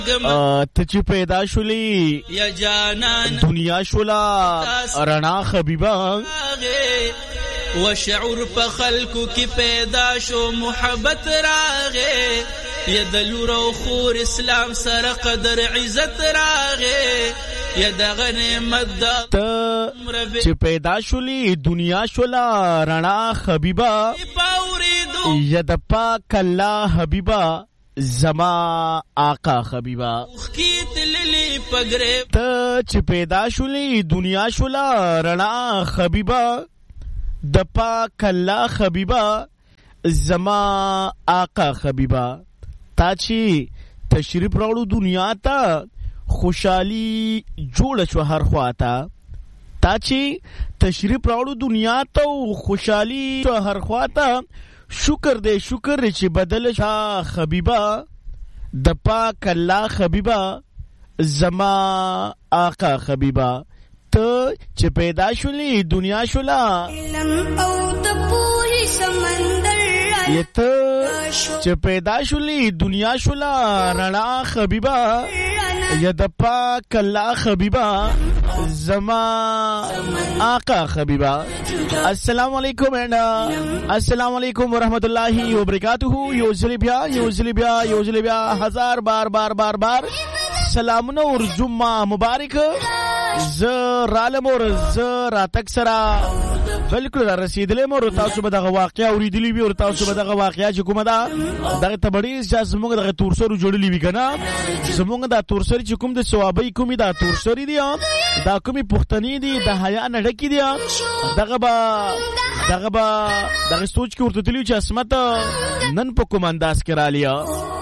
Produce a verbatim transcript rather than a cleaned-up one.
ته چې پیدا شولې یا جانان دنیا شولا رڼا حبیبا و شعور په خلکو کې پیدا شو محبت راغې یا د لور او خور اسلام سره قدر عزت راغې یا د نعمت ته چې پیدا شولې دنیا شولا رڼا حبیبا یا د پاک الله حبیبا زما آقا حبیبا ته چې پیدا شولې دنیا شولا رڼا حبیبا د پاک الله حبیبا زما آقا حبیبا تا چې تشریف راوړو دنیا ته خوشحالي جوړ شو هر خواته تا چې تشریف راوړو دنیا ته خوشحالي شو هر خواته شکر دے شکر دے چې بدل شا حبیبا د پاک الله حبیبا زما آقا حبیبا ته چې پیدا شولې دنیا شولا علم او د پوهې سمندر ته چې پیدا شولې دنیا شولا رڼا حبیبا یا د پاک الله حبیبا زما آقا حبیبا. السلام علیکم اینڈ السلام علیکم ورحمۃ اللہ وبرکاتہ. یو زلی بیا یو زلی بیا یو زلی بیا ہزار بار بار بار بار سلام نور جمعہ مبارک. ز رالم اور ز راتک سرا بالکل رسیدلې مور تاسو به دغه واقعیا اوریدلی وی او تاسو به دغه واقعیا چې کومه ده دغه تبړی چې زموږ دغه تورسرو جوړلی وی کنه زموږ د تورسری چې کوم د ثوابي کومي د تورسری دی دا کومي پښتني دی د حیا نه ډکی دی دغه با دغه با دغه سوچ کې ورته تلیو چې اسمت نن په کوم انداز کې را لیا